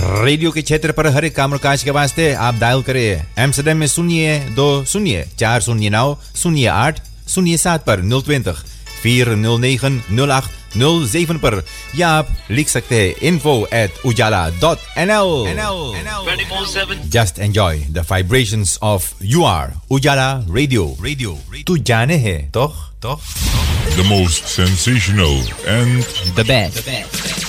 Radio के क्षेत्र पर हर एक काम और काज के वास्ते आप डायल करें एम्स्टर्डम में 020-408-0807 पर 020 409-0807 पर या आप लिख सकते हैं info@ujala.nl. Just enjoy the vibrations of UR Ujala Radio. तू जाने है तो The most sensational and the best.